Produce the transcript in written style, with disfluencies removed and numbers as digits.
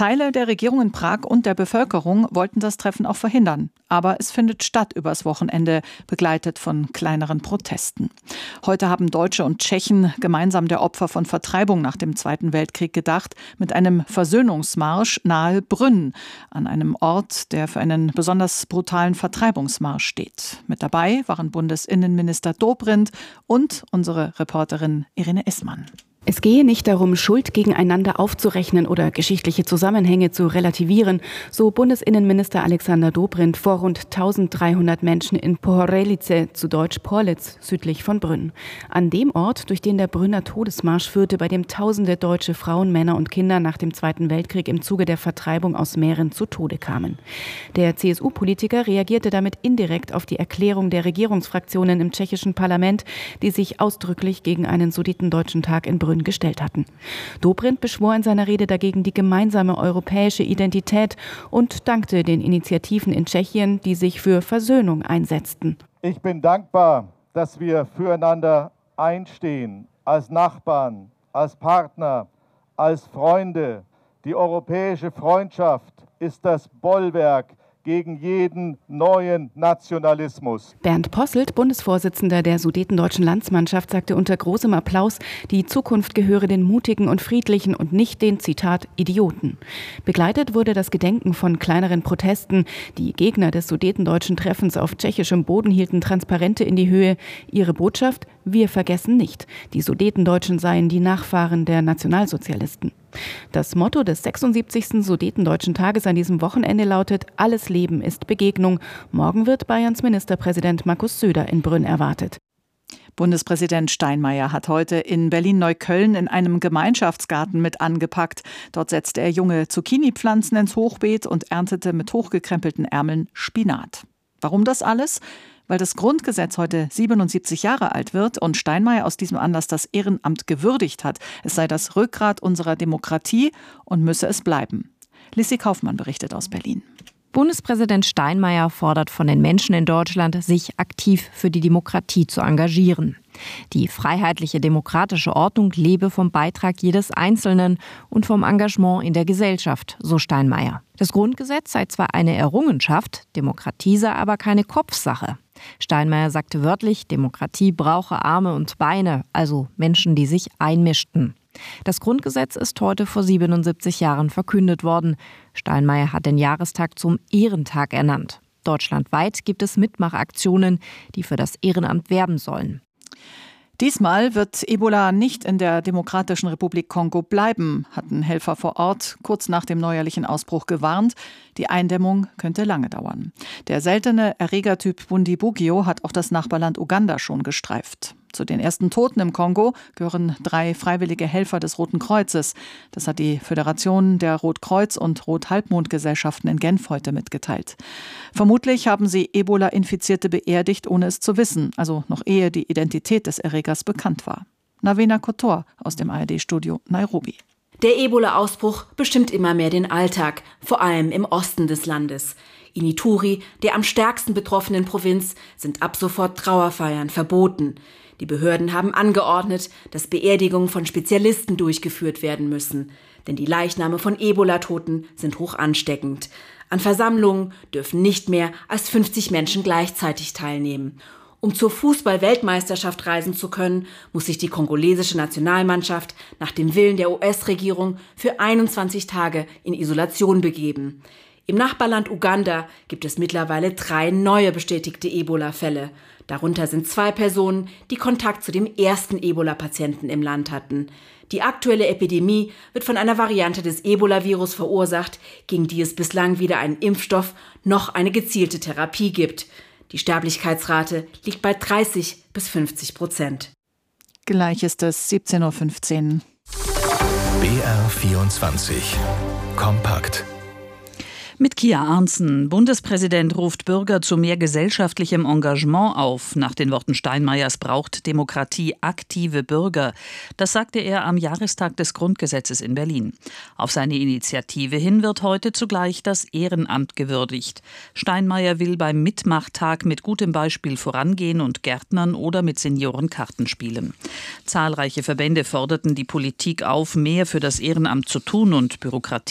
Teile der Regierung in Prag und der Bevölkerung wollten das Treffen auch verhindern. Aber es findet statt übers Wochenende, begleitet von kleineren Protesten. Heute haben Deutsche und Tschechen gemeinsam der Opfer von Vertreibung nach dem Zweiten Weltkrieg gedacht, mit einem Versöhnungsmarsch nahe Brünn, an einem Ort, der für einen besonders brutalen Vertreibungsmarsch steht. Mit dabei waren Bundesinnenminister Dobrindt und unsere Reporterin Irene Issmann. Es gehe nicht darum, Schuld gegeneinander aufzurechnen oder geschichtliche Zusammenhänge zu relativieren, so Bundesinnenminister Alexander Dobrindt vor rund 1300 Menschen in Pohorelice, zu Deutsch Porlitz, südlich von Brünn. An dem Ort, durch den der Brünner Todesmarsch führte, bei dem tausende deutsche Frauen, Männer und Kinder nach dem Zweiten Weltkrieg im Zuge der Vertreibung aus Mähren zu Tode kamen. Der CSU-Politiker reagierte damit indirekt auf die Erklärung der Regierungsfraktionen im tschechischen Parlament, die sich ausdrücklich gegen einen Sudetendeutschen Tag in Brünn gestellt hatten. Dobrindt beschwor in seiner Rede dagegen die gemeinsame europäische Identität und dankte den Initiativen in Tschechien, die sich für Versöhnung einsetzten. Ich bin dankbar, dass wir füreinander einstehen, als Nachbarn, als Partner, als Freunde. Die europäische Freundschaft ist das Bollwerk gegen jeden neuen Nationalismus. Bernd Posselt, Bundesvorsitzender der Sudetendeutschen Landsmannschaft, sagte unter großem Applaus, die Zukunft gehöre den Mutigen und Friedlichen und nicht den, Zitat, Idioten. Begleitet wurde das Gedenken von kleineren Protesten. Die Gegner des sudetendeutschen Treffens auf tschechischem Boden hielten Transparente in die Höhe. Ihre Botschaft: Wir vergessen nicht. Die Sudetendeutschen seien die Nachfahren der Nationalsozialisten. Das Motto des 76. Sudetendeutschen Tages an diesem Wochenende lautet: Alles Leben ist Begegnung. Morgen wird Bayerns Ministerpräsident Markus Söder in Brünn erwartet. Bundespräsident Steinmeier hat heute in Berlin-Neukölln in einem Gemeinschaftsgarten mit angepackt. Dort setzte er junge Zucchini-Pflanzen ins Hochbeet und erntete mit hochgekrempelten Ärmeln Spinat. Warum das alles? Weil das Grundgesetz heute 77 Jahre alt wird und Steinmeier aus diesem Anlass das Ehrenamt gewürdigt hat. Es sei das Rückgrat unserer Demokratie und müsse es bleiben. Lissi Kaufmann berichtet aus Berlin. Bundespräsident Steinmeier fordert von den Menschen in Deutschland, sich aktiv für die Demokratie zu engagieren. Die freiheitliche demokratische Ordnung lebe vom Beitrag jedes Einzelnen und vom Engagement in der Gesellschaft, so Steinmeier. Das Grundgesetz sei zwar eine Errungenschaft, Demokratie sei aber keine Kopfsache. Steinmeier sagte wörtlich, Demokratie brauche Arme und Beine, also Menschen, die sich einmischten. Das Grundgesetz ist heute vor 77 Jahren verkündet worden. Steinmeier hat den Jahrestag zum Ehrentag ernannt. Deutschlandweit gibt es Mitmachaktionen, die für das Ehrenamt werben sollen. Diesmal wird Ebola nicht in der Demokratischen Republik Kongo bleiben, hatten Helfer vor Ort kurz nach dem neuerlichen Ausbruch gewarnt. Die Eindämmung könnte lange dauern. Der seltene Erregertyp Bundibugyo hat auch das Nachbarland Uganda schon gestreift. Zu den ersten Toten im Kongo gehören 3 freiwillige Helfer des Roten Kreuzes. Das hat die Föderation der Rotkreuz- und Rothalbmondgesellschaften in Genf heute mitgeteilt. Vermutlich haben sie Ebola-Infizierte beerdigt, ohne es zu wissen, also noch ehe die Identität des Erregers bekannt war. Navena Kotor aus dem ARD-Studio Nairobi. Der Ebola-Ausbruch bestimmt immer mehr den Alltag, vor allem im Osten des Landes. In Ituri, der am stärksten betroffenen Provinz, sind ab sofort Trauerfeiern verboten. Die Behörden haben angeordnet, dass Beerdigungen von Spezialisten durchgeführt werden müssen. Denn die Leichname von Ebola-Toten sind hoch ansteckend. An Versammlungen dürfen nicht mehr als 50 Menschen gleichzeitig teilnehmen. Um zur Fußball-Weltmeisterschaft reisen zu können, muss sich die kongolesische Nationalmannschaft nach dem Willen der US-Regierung für 21 Tage in Isolation begeben. Im Nachbarland Uganda gibt es mittlerweile 3 neue bestätigte Ebola-Fälle. Darunter sind 2 Personen, die Kontakt zu dem ersten Ebola-Patienten im Land hatten. Die aktuelle Epidemie wird von einer Variante des Ebola-Virus verursacht, gegen die es bislang weder einen Impfstoff noch eine gezielte Therapie gibt. Die Sterblichkeitsrate liegt bei 30-50%. Gleich ist es 17:15 Uhr. BR24 Kompakt. Mit Kia Arntzen. Bundespräsident ruft Bürger zu mehr gesellschaftlichem Engagement auf. Nach den Worten Steinmeiers braucht Demokratie aktive Bürger. Das sagte er am Jahrestag des Grundgesetzes in Berlin. Auf seine Initiative hin wird heute zugleich das Ehrenamt gewürdigt. Steinmeier will beim Mitmachtag mit gutem Beispiel vorangehen und Gärtnern oder mit Senioren Karten spielen. Zahlreiche Verbände forderten die Politik auf, mehr für das Ehrenamt zu tun und Bürokratie